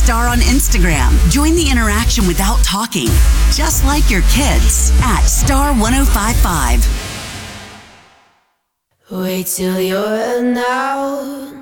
Star on Instagram. Join the interaction without talking, just like your kids, at Star 1055. Wait till you're now.